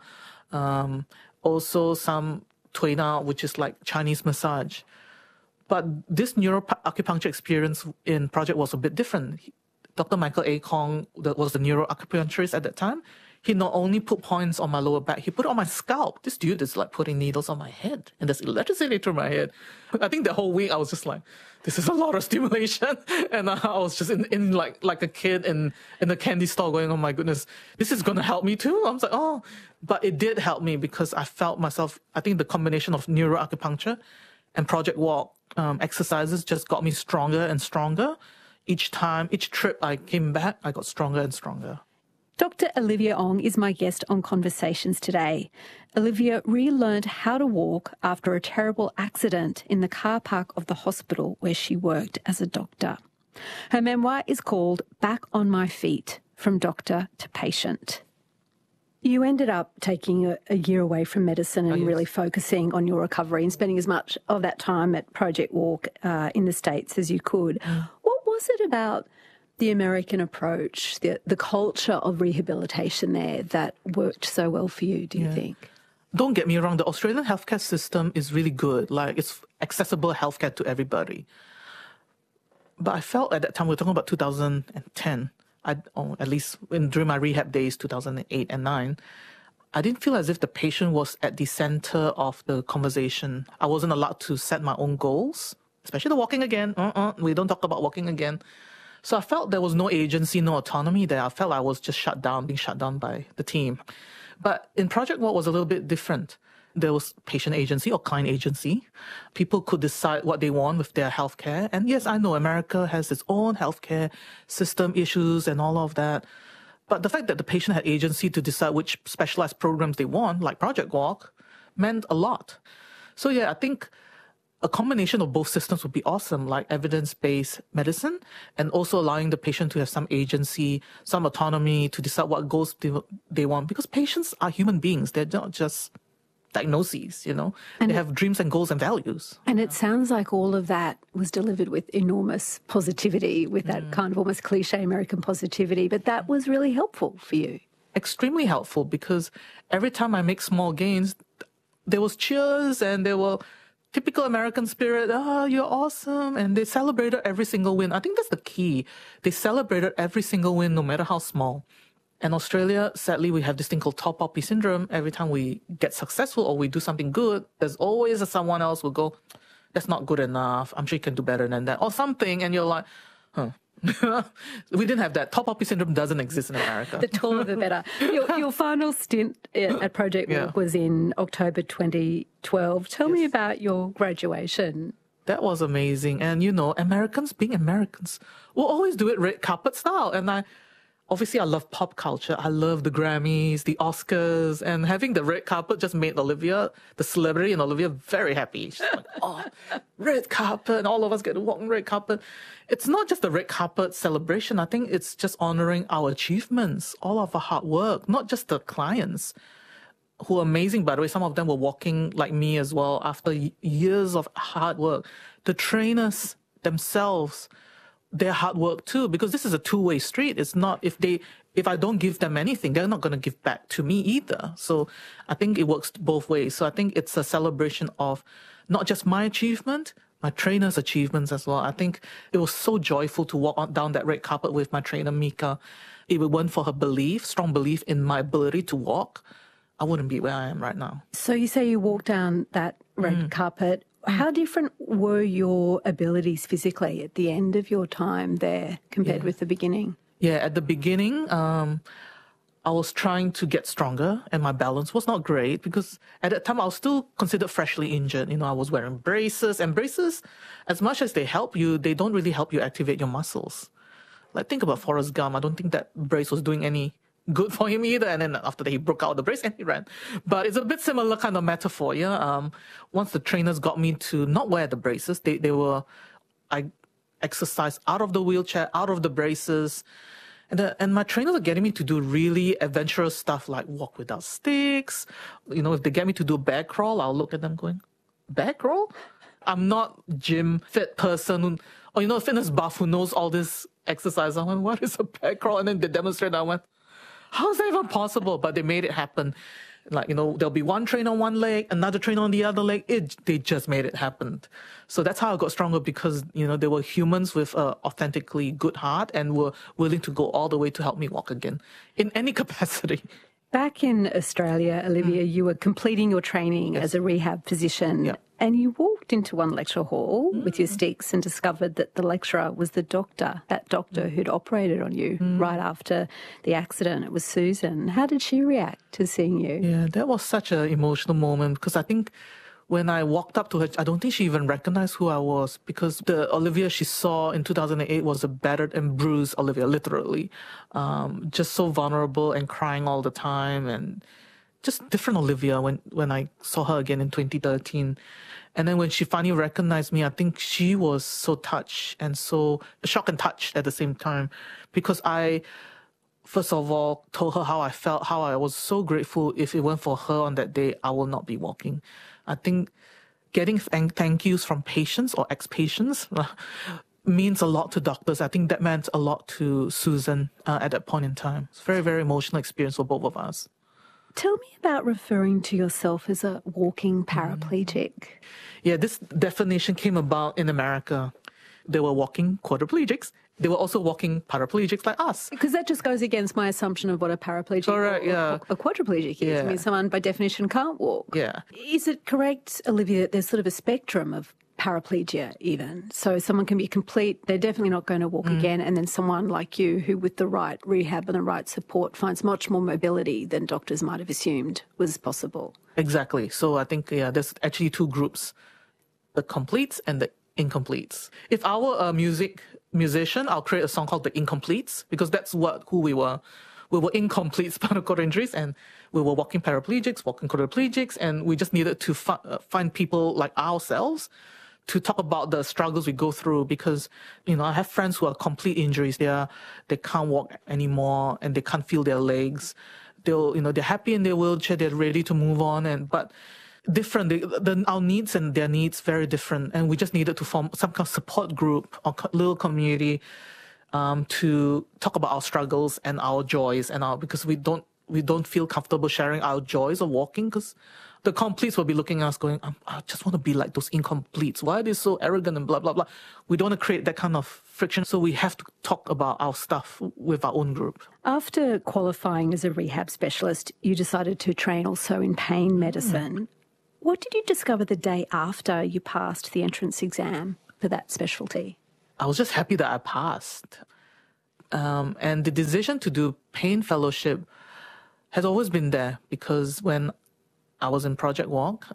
Also some tuina, which is like Chinese massage. But this neuroacupuncture experience in Project was a bit different. Dr. Michael A. Kong, that was the neuroacupuncturist at that time, he not only put points on my lower back, he put it on my scalp. This dude is like putting needles on my head, and there's electricity through my head. I think the whole week I was just like, this is a lot of stimulation. And I was just in like a kid in the candy store going, oh my goodness, this is going to help me too. I was like, oh, but it did help me because I felt myself, I think the combination of neuroacupuncture and Project Walk exercises just got me stronger and stronger. Each trip I came back, I got stronger and stronger. Dr. Olivia Ong is my guest on Conversations today. Olivia relearned how to walk after a terrible accident in the car park of the hospital where she worked as a doctor. Her memoir is called Back on My Feet, From Doctor to Patient. You ended up taking a year away from medicine and really focusing on your recovery and spending as much of that time at Project Walk in the States as you could. What was it about the American approach, the culture of rehabilitation there that worked so well for you, do you think? Don't get me wrong, the Australian healthcare system is really good. Like, it's accessible healthcare to everybody. But I felt at that time, we're talking about 2010, at least during my rehab days, 2008 and 9, I didn't feel as if the patient was at the center of the conversation. I wasn't allowed to set my own goals, especially the walking again. We don't talk about walking again. So I felt there was no agency, no autonomy there. I felt I was just being shut down by the team. But in Project Walk was a little bit different. There was patient agency or client agency. People could decide what they want with their healthcare. And yes, I know America has its own healthcare system issues and all of that. But the fact that the patient had agency to decide which specialized programs they want, like Project Walk, meant a lot. So yeah, I think a combination of both systems would be awesome, like evidence-based medicine, and also allowing the patient to have some agency, some autonomy to decide what goals they want. Because patients are human beings. They're not just diagnoses, and they have dreams and goals and values. And it sounds like all of that was delivered with enormous positivity, with that kind of almost cliche American positivity. But that was really helpful for you. Extremely helpful, because every time I make small gains, there was cheers and there were typical American spirit. You're awesome. And they celebrated every single win. I think that's the key. They celebrated every single win, no matter how small. In Australia, sadly, we have this thing called tall poppy syndrome. Every time we get successful or we do something good, there's always someone else will go, that's not good enough. I'm sure you can do better than that. Or something. And you're like, huh. We didn't have that. Tall poppy syndrome doesn't exist in America. The taller the better. Your final stint at Project Walk was in October 2012. Tell me about your graduation. That was amazing. And, you know, Americans being Americans will always do it red carpet style. And obviously, I love pop culture. I love the Grammys, the Oscars, and having the red carpet just made Olivia, the celebrity in Olivia, very happy. She's like, oh, red carpet, and all of us get to walk on red carpet. It's not just the red carpet celebration. I think it's just honoring our achievements, all of our hard work, not just the clients, who are amazing, by the way. Some of them were walking like me as well after years of hard work. The trainers themselves, their hard work too, because this is a two-way street. It's not, if I don't give them anything, they're not going to give back to me either. So I think it works both ways. So I think it's a celebration of not just my achievement, my trainer's achievements as well. I think it was so joyful to walk down that red carpet with my trainer, Mika. If it weren't for her strong belief in my ability to walk, I wouldn't be where I am right now. So you say you walked down that red carpet. How different were your abilities physically at the end of your time there compared with the beginning? Yeah, at the beginning, I was trying to get stronger and my balance was not great because at that time I was still considered freshly injured. You know, I was wearing braces, and braces, as much as they help you, they don't really help you activate your muscles. Like, think about Forrest Gump. I don't think that brace was doing any good for him either. And then after that, he broke out the brace and he ran. But it's a bit similar kind of metaphor, yeah. Once the trainers got me to not wear the braces, I exercised out of the wheelchair, out of the braces. And my trainers are getting me to do really adventurous stuff like walk without sticks. You know, if they get me to do a bear crawl, I'll look at them going, bear crawl? I'm not gym fit person or, you know, a fitness buff who knows all this exercise. I went, what is a bear crawl? And then they demonstrated. I went, how is that even possible? But they made it happen. Like, you know, there'll be one trainer on one leg, another trainer on the other leg. They just made it happen. So that's how I got stronger because, you know, there were humans with an authentically good heart and were willing to go all the way to help me walk again in any capacity. Back in Australia, Olivia, you were completing your training as a rehab physician. Yep. And you walked into one lecture hall with your sticks and discovered that the lecturer was that doctor who'd operated on you right after the accident. It was Susan. How did she react to seeing you? Yeah, that was such an emotional moment because I think when I walked up to her, I don't think she even recognized who I was because the Olivia she saw in 2008 was a battered and bruised Olivia, literally. Just so vulnerable and crying all the time and just different Olivia when I saw her again in 2013. And then when she finally recognized me, I think she was so touched and so shocked and touched at the same time because I, first of all, told her how I felt, how I was so grateful. If it weren't for her on that day, I will not be walking. I think getting thank yous from patients or ex-patients means a lot to doctors. I think that meant a lot to Susan at that point in time. It's a very, very emotional experience for both of us. Tell me about referring to yourself as a walking paraplegic. Yeah, this definition came about in America. They were walking quadriplegics. They were also walking paraplegics like us. Because that just goes against my assumption of what a paraplegic or a quadriplegic is. Yeah. I mean, someone by definition can't walk. Yeah. Is it correct, Olivia, that there's sort of a spectrum of paraplegia even? So someone can be complete, they're definitely not going to walk again, and then someone like you who with the right rehab and the right support finds much more mobility than doctors might have assumed was possible. Exactly. So I think, there's actually two groups, the completes and the incompletes. If I were a musician, I'll create a song called The Incompletes because that's who we were. We were incomplete spinal cord injuries and we were walking paraplegics, walking quadriplegics, and we just needed to find people like ourselves to talk about the struggles we go through because, you know, I have friends who are complete injuries. They can't walk anymore and they can't feel their legs. They're happy in their wheelchair. They're ready to move on, but different. Our needs and their needs very different. And we just needed to form some kind of support group or little community to talk about our struggles and our joys because we don't we don't feel comfortable sharing our joys of walking because the completes will be looking at us going, I just want to be like those incompletes. Why are they so arrogant and blah, blah, blah. We don't want to create that kind of friction. So we have to talk about our stuff with our own group. After qualifying as a rehab specialist, you decided to train also in pain medicine. What did you discover the day after you passed the entrance exam for that specialty? I was just happy that I passed. And the decision to do pain fellowship has always been there because when I was in Project Walk,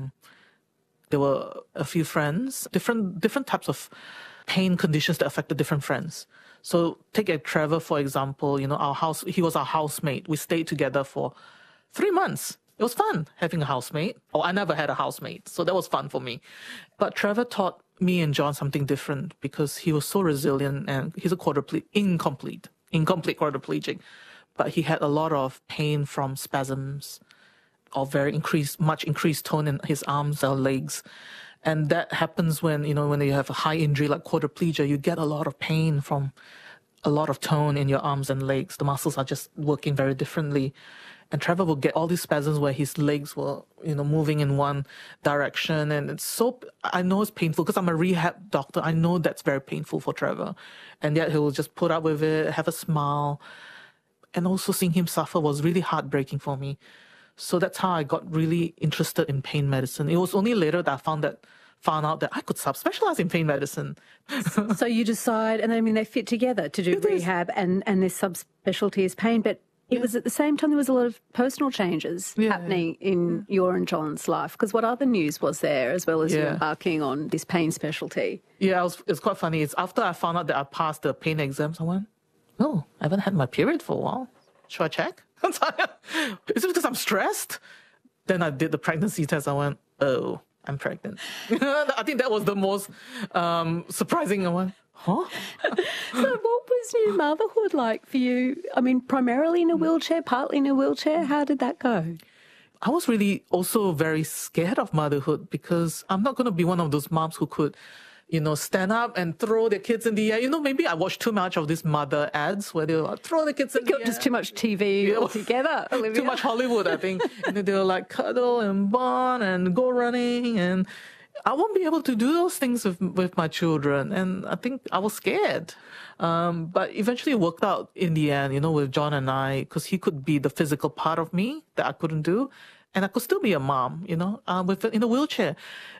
there were a few friends, different types of pain conditions that affected different friends. So take Trevor, for example, he was our housemate. We stayed together for 3 months. It was fun having a housemate. I never had a housemate, so that was fun for me. But Trevor taught me and John something different because he was so resilient and he's a incomplete quadriplegic. But he had a lot of pain from spasms of much increased tone in his arms or legs. And that happens when you have a high injury like quadriplegia, you get a lot of pain from a lot of tone in your arms and legs. The muscles are just working very differently. And Trevor will get all these spasms where his legs were, moving in one direction. And I know it's painful because I'm a rehab doctor. I know that's very painful for Trevor. And yet he will just put up with it, have a smile. And also seeing him suffer was really heartbreaking for me. So that's how I got really interested in pain medicine. It was only later that I found out that I could subspecialize in pain medicine. So you decide, and they fit together to do rehab and this subspecialty is pain, but it was at the same time there was a lot of personal changes happening in your and John's life. Because what other news was there as well as you embarking on this pain specialty? Yeah, it's quite funny. It's after I found out that I passed the pain exams, I went, I haven't had my period for a while. Should I check? Is it because I'm stressed? Then I did the pregnancy test. I went, oh, I'm pregnant. I think that was the most surprising one. Huh? So what was new motherhood like for you? Primarily in a wheelchair, partly in a wheelchair. How did that go? I was really also very scared of motherhood because I'm not going to be one of those moms who could, stand up and throw their kids in the air. Maybe I watched too much of these mother ads where they were like, throw the kids in the air. Just too much TV altogether, Olivia. Too much Hollywood, I think. And they were like cuddle and bond and go running. And I won't be able to do those things with my children. And I think I was scared. But eventually it worked out in the end, with John and I, because he could be the physical part of me that I couldn't do. And I could still be a mom, in a wheelchair.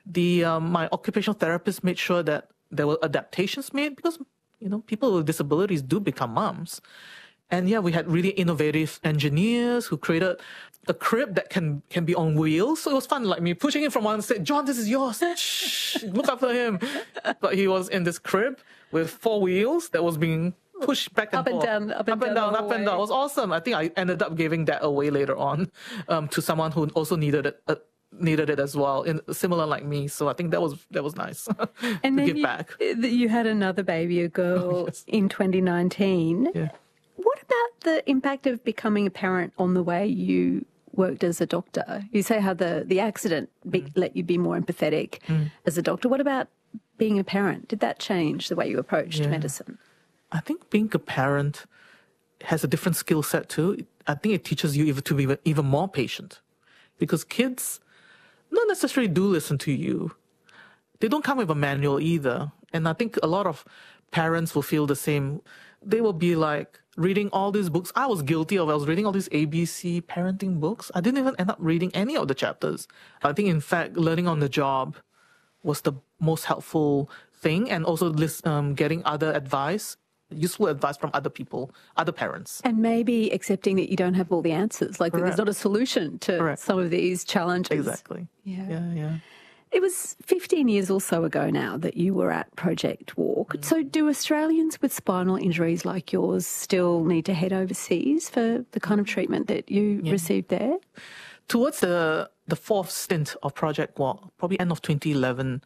My occupational therapist made sure that there were adaptations made because, people with disabilities do become moms. And we had really innovative engineers who created a crib that can be on wheels. So it was fun, like me pushing him from one side, John, this is yours. Shh, look after him. But he was in this crib with 4 wheels that was being pushed back and forth. Up and down. It was awesome. I think I ended up giving that away later on to someone who also needed it as well, similar like me. So I think that was nice and to give back. You had another baby, a girl, in 2019. Yeah. What about the impact of becoming a parent on the way you worked as a doctor? You say how the accident let you be more empathetic as a doctor. What about being a parent? Did that change the way you approached medicine? I think being a parent has a different skill set too. I think it teaches you to be even more patient because kids not necessarily do listen to you. They don't come with a manual either. And I think a lot of parents will feel the same. They will be like reading all these books. I was guilty of. I was reading all these ABC parenting books. I didn't even end up reading any of the chapters. I think, in fact, learning on the job was the most helpful thing, and also getting other advice, useful advice from other people, other parents. And maybe accepting that you don't have all the answers, like there's not a solution to some of these challenges. Exactly. Yeah. It was 15 years or so ago now that you were at Project Walk. So do Australians with spinal injuries like yours still need to head overseas for the kind of treatment that you received there? Towards the fourth stint of Project Walk, probably end of 2011,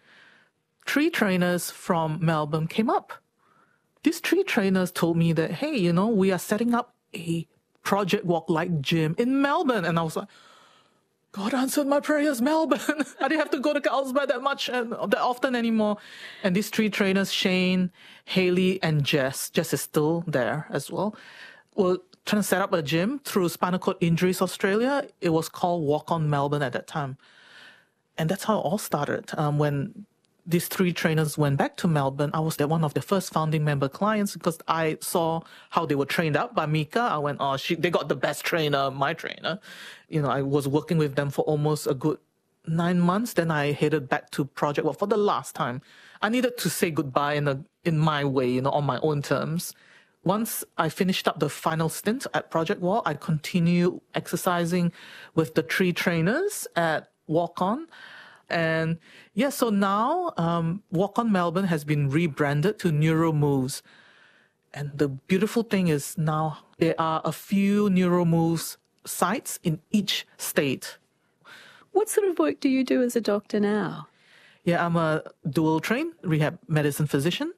3 trainers from Melbourne came up. These 3 trainers told me that, hey, we are setting up a Project Walk-like gym in Melbourne. And I was like, God answered my prayers, Melbourne. I didn't have to go to Carlsbad that much and that often anymore. And these 3 trainers, Shane, Haley, and Jess is still there as well, were trying to set up a gym through Spinal Cord Injuries Australia. It was called Walk On Melbourne at that time. And that's how it all started. When these 3 trainers went back to Melbourne, I was one of the first founding member clients because I saw how they were trained up by Mika. I went, they got the best trainer, my trainer. I was working with them for almost a good 9 months. Then I headed back to Project Walk for the last time. I needed to say goodbye in my way, on my own terms. Once I finished up the final stint at Project Walk, I continued exercising with the 3 trainers at Walk On. And so now Walk On Melbourne has been rebranded to NeuroMoves. And the beautiful thing is now there are a few NeuroMoves sites in each state. What sort of work do you do as a doctor now? Yeah, I'm a dual trained rehab medicine physician.